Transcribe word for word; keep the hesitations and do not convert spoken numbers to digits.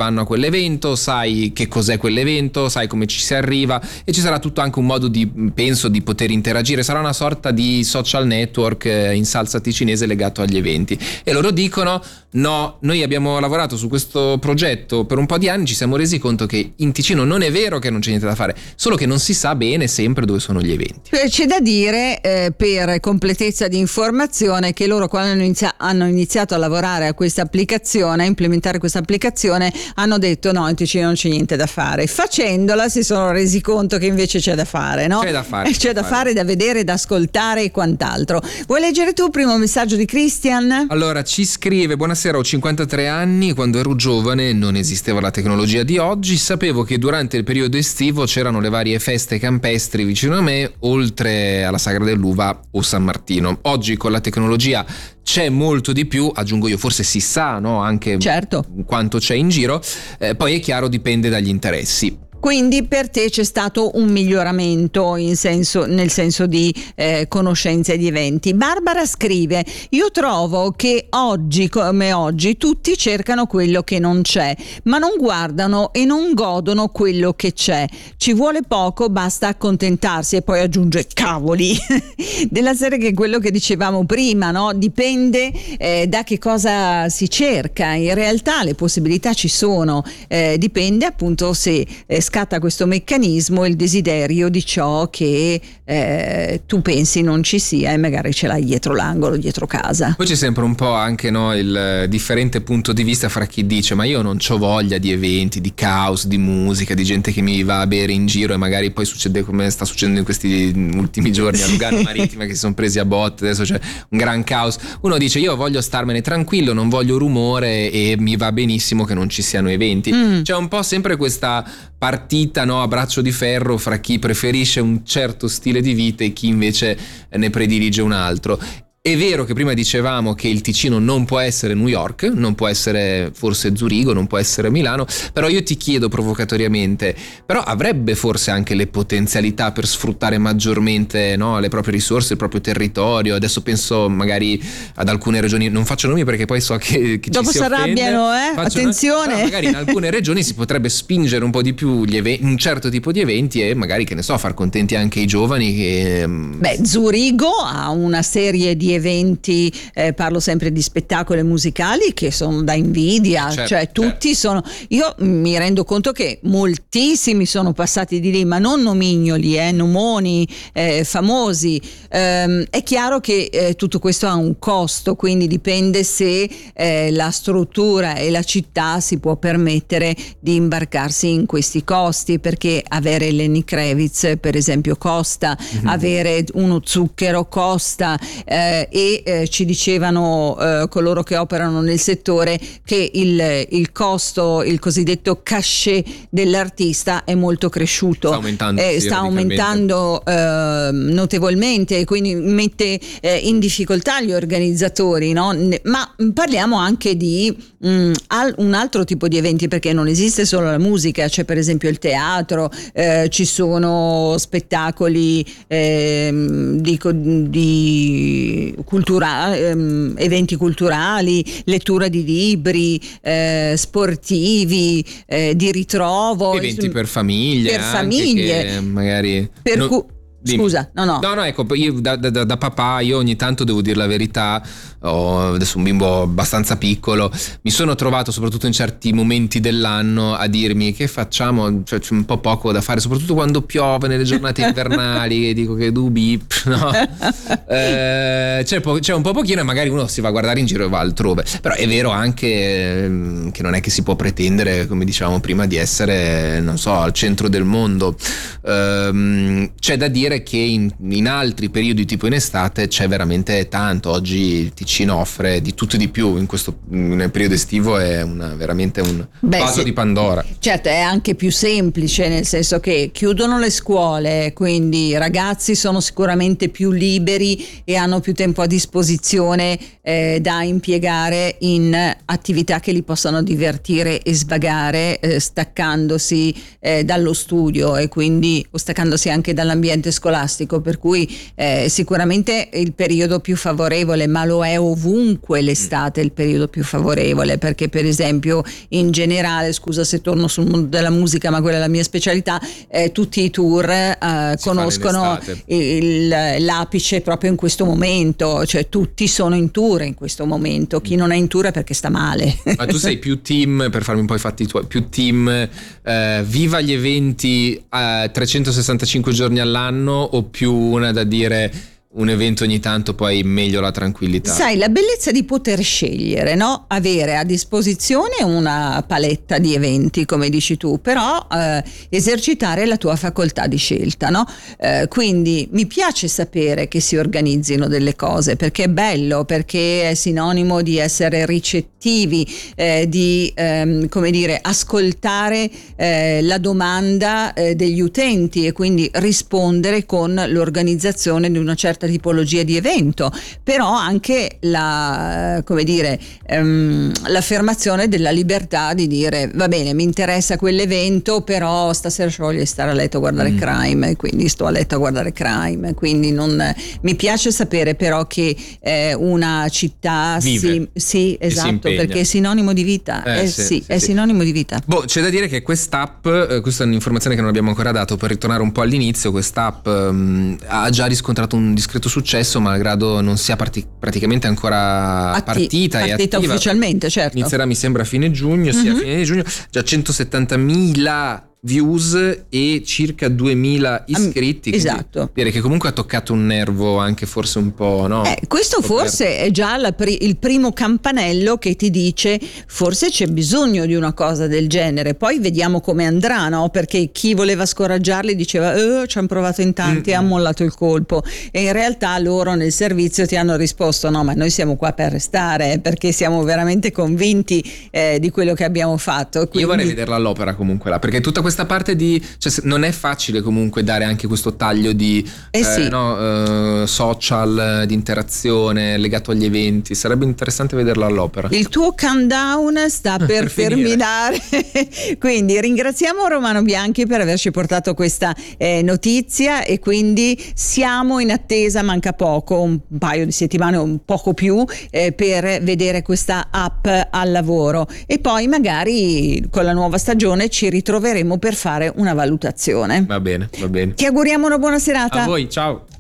vanno a quell'evento, sai che cos'è quell'evento, sai come ci si arriva, e ci sarà tutto anche un modo di, penso, di poter interagire. Sarà una sorta di social network in salsa ticinese legato agli eventi. E loro dicono: no, noi abbiamo lavorato su questo progetto per un po' di anni, ci siamo resi conto che in Ticino non è vero che non c'è niente da fare, solo che non si sa bene sempre dove sono gli eventi. C'è da dire, eh, per completezza di informazione, che loro quando hanno, inizia- hanno iniziato a lavorare a questa applicazione, a implementare questa applicazione, hanno detto no, in Ticino non c'è niente da fare. Facendola si sono resi conto che invece c'è da fare, no? C'è da fare. C'è da fare, da vedere, da ascoltare e quant'altro. Vuoi leggere tu il primo messaggio di Christian? Allora, ci scrive: buonasera, ho cinquantatré anni, quando ero giovane non esisteva la tecnologia di oggi, sapevo che durante il periodo estivo c'erano le varie feste campestri vicino a me, oltre alla Sagra dell'Uva o San Martino. Oggi con la tecnologia c'è molto di più, aggiungo io, forse si sa, no, anche certo, quanto c'è in giro, eh, poi è chiaro, dipende dagli interessi. Quindi per te c'è stato un miglioramento in senso, nel senso di eh, conoscenza di eventi. Barbara scrive: io trovo che oggi come oggi tutti cercano quello che non c'è, ma non guardano e non godono quello che c'è. Ci vuole poco, basta accontentarsi. E poi aggiunge: cavoli, della serie, che è quello che dicevamo prima, no? Dipende eh, da che cosa si cerca. In realtà le possibilità ci sono, eh, dipende appunto se eh, scatta questo meccanismo, il desiderio di ciò che eh, tu pensi non ci sia e magari ce l'hai dietro l'angolo, dietro casa. Poi c'è sempre un po' anche, no, il differente punto di vista fra chi dice: ma io non c'ho voglia di eventi, di caos, di musica, di gente che mi va a bere in giro, e magari poi succede come sta succedendo in questi ultimi giorni a Lugano Marittima, che si sono presi a botte, adesso c'è un gran caos. Uno dice: io voglio starmene tranquillo, non voglio rumore e mi va benissimo che non ci siano eventi. Mm. C'è un po' sempre questa partita, no, a braccio di ferro fra chi preferisce un certo stile di vita e chi invece ne predilige un altro. È vero che prima dicevamo che il Ticino non può essere New York, non può essere forse Zurigo, non può essere Milano, però io ti chiedo provocatoriamente, però avrebbe forse anche le potenzialità per sfruttare maggiormente, no, le proprie risorse, il proprio territorio. Adesso penso magari ad alcune regioni, non faccio nomi perché poi so che, che dopo ci si si arrabbiano, eh? Attenzione. No, magari in alcune regioni si potrebbe spingere un po' di più gli eventi, un certo tipo di eventi, e magari, che ne so, far contenti anche i giovani che... Beh, Zurigo ha una serie di eventi, eh, parlo sempre di spettacoli musicali che sono da invidia, certo, cioè tutti certo. sono, io mi rendo conto che moltissimi sono passati di lì, ma non nomignoli, eh, nomoni eh, famosi. Ehm, è chiaro che eh, tutto questo ha un costo, quindi dipende se eh, la struttura e la città si può permettere di imbarcarsi in questi costi, perché avere Lenny Kravitz per esempio costa, mm-hmm. avere uno Zucchero costa, eh, e eh, ci dicevano eh, coloro che operano nel settore che il, il costo, il cosiddetto cachet dell'artista è molto cresciuto, sta aumentando, eh, sì, sta aumentando eh, notevolmente, e quindi mette eh, in difficoltà gli organizzatori, no? Ma parliamo anche di mh, al, un altro tipo di eventi, perché non esiste solo la musica, c'è per esempio il teatro, eh, ci sono spettacoli eh, dico, di culturali, ehm, eventi culturali, lettura di libri, eh, sportivi, eh, di ritrovo, eventi per famiglie, per anche famiglie, che magari per non... cu- Dimmi. Scusa, no, no. No, no, ecco, io da, da, da papà, io ogni tanto devo dire la verità, ho adesso un bimbo abbastanza piccolo, mi sono trovato soprattutto in certi momenti dell'anno a dirmi: che facciamo? Cioè, c'è un po' poco da fare, soprattutto quando piove nelle giornate invernali, e dico che du bip, no? eh, c'è, po- c'è un po' pochino, e magari uno si va a guardare in giro e va altrove. Però è vero anche eh, che non è che si può pretendere, come dicevamo prima, di essere, non so, al centro del mondo. Eh, c'è da dire che in, in altri periodi, tipo in estate, c'è veramente tanto. Oggi il Ticino offre di tutto e di più, in questo nel periodo estivo è una, veramente un Beh, vaso sì. di Pandora. Certo, è anche più semplice, nel senso che chiudono le scuole, quindi i ragazzi sono sicuramente più liberi e hanno più tempo a disposizione eh, da impiegare in attività che li possano divertire e svagare, eh, staccandosi eh, dallo studio, e quindi o staccandosi anche dall'ambiente scolastico scolastico, per cui eh, sicuramente il periodo più favorevole, ma lo è ovunque l'estate il periodo più favorevole, perché per esempio in generale, scusa se torno sul mondo della musica, ma quella è la mia specialità, eh, tutti i tour eh, conoscono il, l'apice proprio in questo momento, cioè tutti sono in tour in questo momento, chi non è in tour è perché sta male. Ma tu sei più team, per farmi un po' i fatti tuoi, più team eh, viva gli eventi eh, trecentosessantacinque giorni all'anno, o più una da dire un evento ogni tanto, poi meglio la tranquillità? Sai, la bellezza di poter scegliere, no? Avere a disposizione una paletta di eventi, come dici tu, però eh, esercitare la tua facoltà di scelta, no? Eh, quindi mi piace sapere che si organizzino delle cose, perché è bello, perché è sinonimo di essere ricettivi, eh, di ehm, come dire, ascoltare eh, la domanda eh, degli utenti e quindi rispondere con l'organizzazione di una certa tipologia di evento, però anche la, come dire, ehm, l'affermazione della libertà di dire va bene, mi interessa quell'evento, però stasera ci voglio stare a letto a guardare mm. Crime, quindi sto a letto a guardare Crime, quindi non mi piace sapere però che eh, una città vive, si, sì, esatto, perché è sinonimo di vita, eh, eh, sì, sì, è sì. sinonimo di vita. Boh, c'è da dire che quest'app, eh, questa è un'informazione che non abbiamo ancora dato, per ritornare un po' all'inizio, quest'app um, ha già riscontrato un discreto successo, malgrado non sia parti- praticamente ancora Atti- partita, partita e attiva. Ufficialmente, certo. Inizierà mi sembra a fine giugno, mm-hmm. sì, a fine di giugno, già centosettantamila views e circa duemila iscritti. Esatto. Direi che comunque ha toccato un nervo anche forse un po', no? Eh, questo forse è già la pri- il primo campanello che ti dice forse c'è bisogno di una cosa del genere, poi vediamo come andrà, no? Perché chi voleva scoraggiarli diceva eh, ci hanno provato in tanti e mm-hmm. ha mollato il colpo, e in realtà loro nel servizio ti hanno risposto no, ma noi siamo qua per restare, perché siamo veramente convinti eh, di quello che abbiamo fatto. Quindi... Io vorrei vederla all'opera comunque là, perché tutta questa questa parte di, cioè, non è facile comunque dare anche questo taglio di eh eh, sì. no, uh, social, di interazione legato agli eventi. Sarebbe interessante vederla all'opera. Il tuo countdown sta per, per terminare quindi ringraziamo Romano Bianchi per averci portato questa eh, notizia, e quindi siamo in attesa, manca poco, un paio di settimane o un poco più eh, per vedere questa app al lavoro, e poi magari con la nuova stagione ci ritroveremo per fare una valutazione. Va bene, va bene. Ti auguriamo una buona serata. A voi, ciao.